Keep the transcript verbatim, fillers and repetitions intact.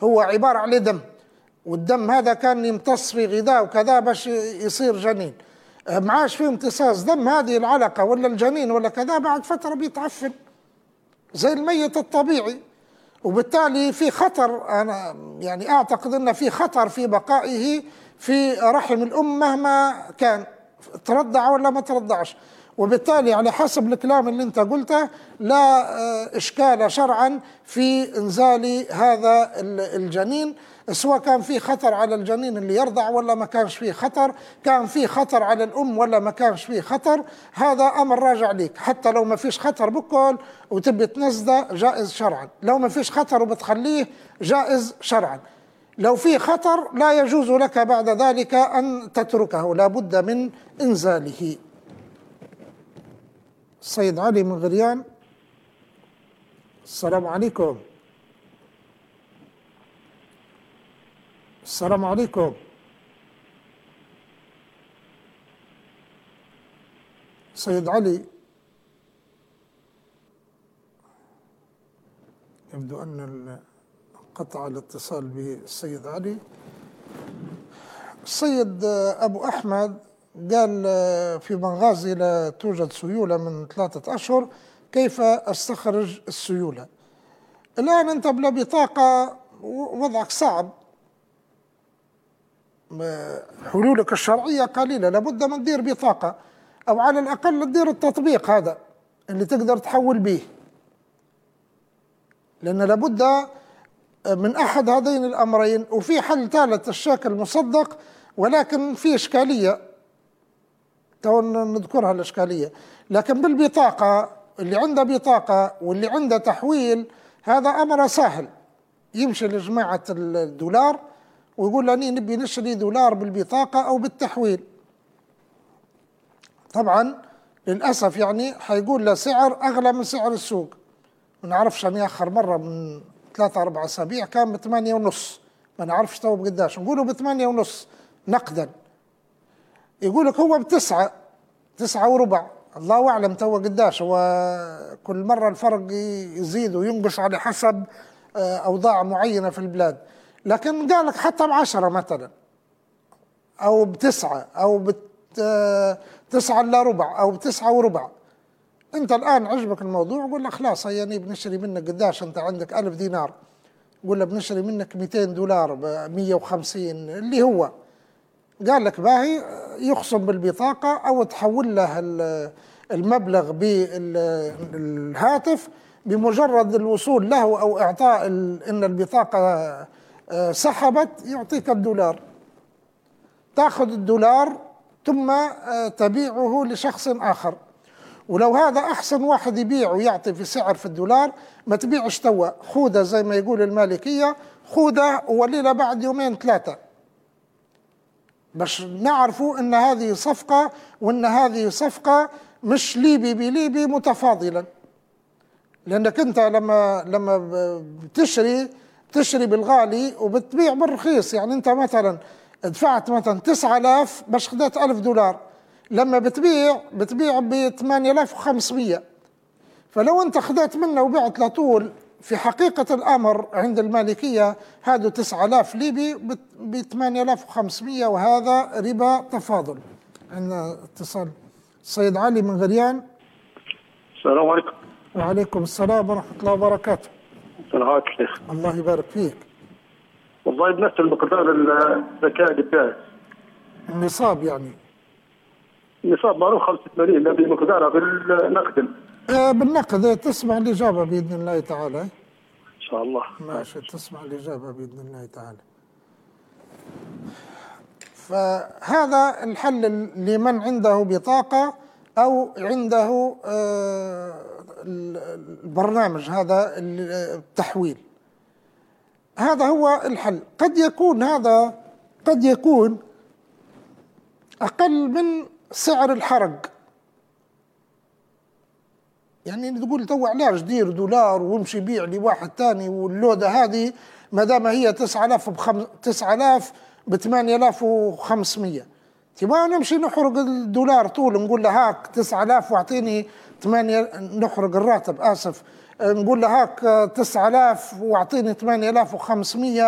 هو عبارة عن دم، والدم هذا كان يمتص في غذاء وكذا باش يصير جنين. ما عادش فيه امتصاص دم، هذه العلقة ولا الجنين ولا كذا بعد فترة بيتعفن زي الميت الطبيعي، وبالتالي في خطر. أنا يعني أعتقد أن في خطر في بقائه في رحم الأم مهما كان ترضع ولا ما ترضعش. وبالتالي على حسب الكلام اللي انت قلته لا إشكال شرعا في إنزال هذا الجنين، سواء كان في خطر على الجنين اللي يرضع ولا ما كانش فيه خطر، كان فيه خطر على الأم ولا ما كانش فيه خطر، هذا أمر راجع ليك. حتى لو ما فيش خطر بكل وتبي تنزله جائز شرعا، لو ما فيش خطر وبتخليه جائز شرعا. لو في خطر لا يجوز لك بعد ذلك أن تتركه، لا بد من إنزاله. السيد علي من غريان، السلام عليكم. السلام عليكم. سيد علي، يبدو أن قطع الاتصال بالسيد علي. السيد أبو أحمد قال في بنغازي لا توجد سيولة من ثلاثة أشهر، كيف أستخرج السيولة؟ الآن أنت بلا بطاقة وضعك صعب، حلولك الشرعية قليلة، لابد من تدير بطاقة، أو على الأقل تدير التطبيق هذا اللي تقدر تحول به، لأن لابد من أحد هذين الأمرين. وفي حل ثالث الشاكل مصدق، ولكن في إشكالية تو نذكرها الإشكالية. لكن بالبطاقة اللي عنده بطاقة واللي عنده تحويل هذا أمر سهل، يمشي لجماعة الدولار ويقول لاني نبي نشتري دولار بالبطاقة أو بالتحويل. طبعا للأسف يعني حيقول له سعر أغلى من سعر السوق. ما نعرفش، أنا آخر مرة من ثلاثة أربع أسابيع كان بثمانية ونص، ما نعرفش تو بقداش، نقوله بثمانية ونص نقدا، يقول لك هو بتسعة تسعة وربع، الله أعلم تو قداش، هو كل مرة الفرق يزيد وينقص على حسب أوضاع معينة في البلاد. لكن قال لك حتى بعشرة مثلا، أو بتسعة، أو بتسعة إلا ربع، أو بتسعة وربع. أنت الآن عجبك الموضوع، قول له خلاص هيني بنشتري منك قداش، أنت عندك ألف دينار، قول له بنشتري منك مئتين دولار بمية وخمسين اللي هو قال لك باهي، يخصم بالبطاقة أو تحول له المبلغ بالهاتف بمجرد الوصول له أو إعطاء إن البطاقة سحبت يعطيك الدولار، تأخذ الدولار ثم تبيعه لشخص آخر. ولو هذا أحسن واحد يبيع ويعطي في سعر في الدولار، ما تبيعش توا، خودة زي ما يقول المالكية، خودة وليلة بعد يومين ثلاثة، باش نعرفوا ان هذه صفقة، وان هذه صفقة مش ليبي بليبي متفاضلا. لانك انت لما لما بتشري تشري بالغالي وبتبيع بالرخيص، يعني انت مثلا دفعت مثلا تسعة آلاف باش خدت ألف دولار، لما بتبيع بتبيع ب ثمانية آلاف وخمسمية، فلو انت خدت منه وبعت لطول، في حقيقة الأمر عند المالكية هذا تسعة آلاف ليبي ب ثمانية آلاف وخمسمية، وهذا ربا تفاضل. عندنا اتصال، السيد علي من غريان. السلام عليكم. وعليكم السلام ورحمة الله وبركاته. سلامات شيخ. الله يبارك فيك. والله بنفس المقدار الزكاة بتاعي. النصاب يعني؟ النصاب معروف خمسة وثمانين، نبي مقدارها بالنقد. آه بالنقد. تسمع الإجابة بإذن الله تعالى. إن شاء الله. ماشي، تسمع الإجابة بإذن الله تعالى. فهذا الحل لمن عنده بطاقة أو عنده آه البرنامج هذا التحويل، هذا هو الحل. قد يكون هذا قد يكون أقل من سعر الحرق، يعني تقول تو علاش دير دولار وامشي بيع لواحد ثاني، واللودة هذه ما دام هي تسعة آلاف بخم... تسعة آلاف ب ثمانية آلاف وخمسمية، تبغى نمشي نحرق الدولار طول، نقول له هاك تسعة آلاف واعطيني ثمانية، نحرق الراتب آسف، نقول له هاك تسعة آلاف واعطيني ثمانية آلاف وخمسمية